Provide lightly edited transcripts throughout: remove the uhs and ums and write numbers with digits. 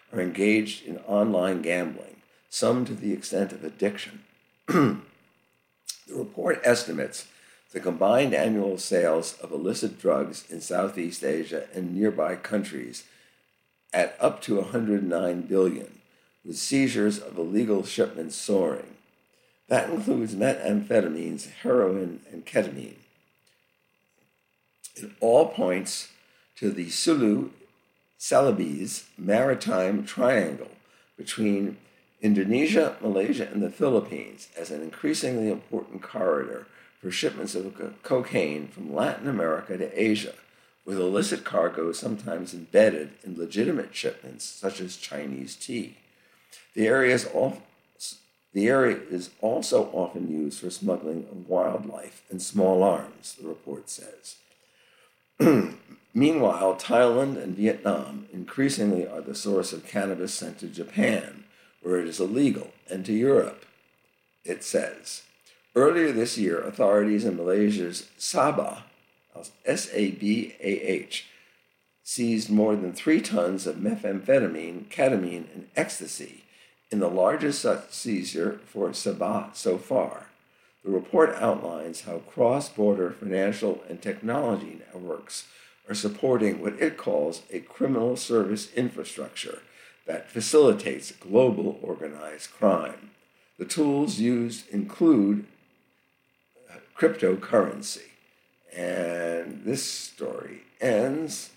are engaged in online gambling, some to the extent of addiction. The report estimates the combined annual sales of illicit drugs in Southeast Asia and nearby countries at up to $109 billion, with seizures of illegal shipments soaring. That includes methamphetamines, heroin, and ketamine. It all points to the Sulu-Celebes maritime triangle between Indonesia, Malaysia, and the Philippines as an increasingly important corridor for shipments of cocaine from Latin America to Asia, with illicit cargo sometimes embedded in legitimate shipments such as Chinese tea. The area is also often used for smuggling of wildlife and small arms, the report says. Meanwhile, Thailand and Vietnam increasingly are the source of cannabis sent to Japan, where it is illegal, and to Europe, it says. Earlier this year, authorities in Malaysia's Sabah, Sabah, seized more than 3 tons of methamphetamine, ketamine, and ecstasy, in the largest such seizure for Sabah so far. The report outlines how cross-border financial and technology networks are supporting what it calls a criminal service infrastructure that facilitates global organized crime. The tools used include cryptocurrency. And this story ends.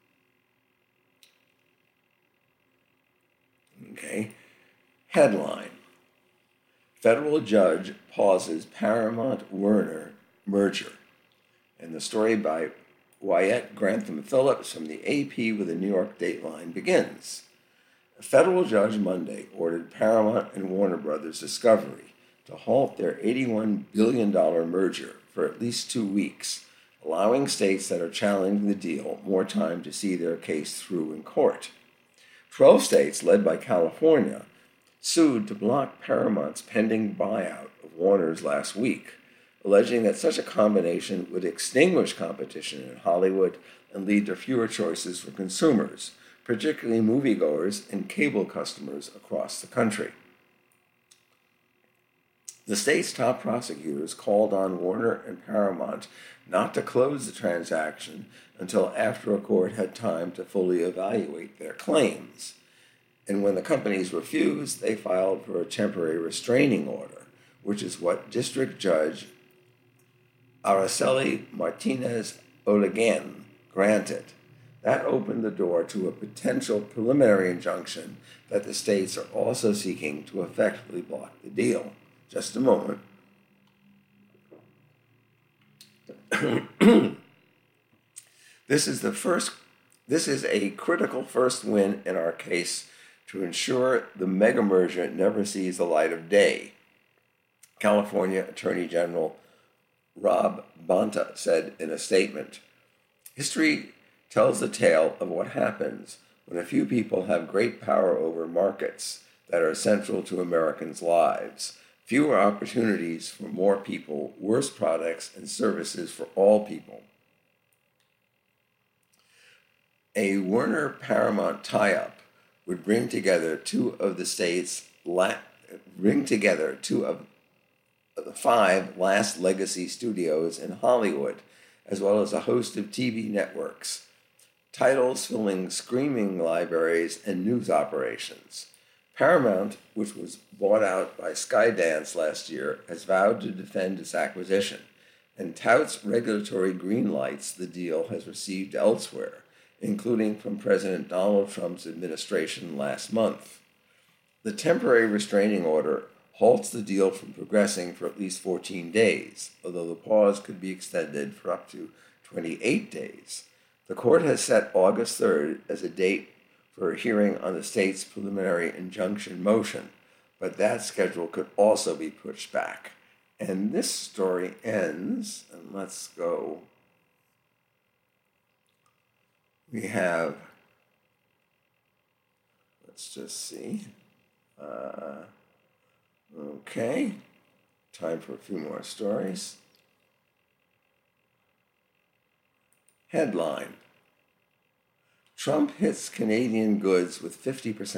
Okay. Headline: Federal judge pauses Paramount-Warner merger. And the story by Wyatt Grantham Phillips from the AP with the New York Dateline begins. A federal judge Monday ordered Paramount and Warner Brothers Discovery to halt their $81 billion merger for at least 2 weeks, allowing states that are challenging the deal more time to see their case through in court. 12 states, led by California, sued to block Paramount's pending buyout of Warner's last week, alleging that such a combination would extinguish competition in Hollywood and lead to fewer choices for consumers, particularly moviegoers and cable customers across the country. The state's top prosecutors called on Warner and Paramount not to close the transaction until after a court had time to fully evaluate their claims. And when the companies refused, they filed for a temporary restraining order, which is what District Judge Araceli Martinez Olegan granted. That opened the door to a potential preliminary injunction that the states are also seeking to effectively block the deal. Just a moment. This is a critical first win in our case to ensure the mega merger never sees the light of day, California Attorney General Rob Bonta said in a statement. History tells the tale of what happens when a few people have great power over markets that are central to Americans' lives. Fewer opportunities for more people, worse products and services for all people. A Warner-Paramount tie-up would bring together two of the 5 last legacy studios in Hollywood, as well as a host of TV networks, titles filling screaming libraries and news operations. Paramount, which was bought out by Skydance last year, has vowed to defend its acquisition and touts regulatory green lights the deal has received elsewhere, including from President Donald Trump's administration last month. The temporary restraining order halts the deal from progressing for at least 14 days, although the pause could be extended for up to 28 days. The court has set August 3rd as a date for a hearing on the state's preliminary injunction motion, but that schedule could also be pushed back. And this story ends, and let's go. We have, let's just see. Okay, time for a few more stories. Headline: Trump hits Canadian goods with 50%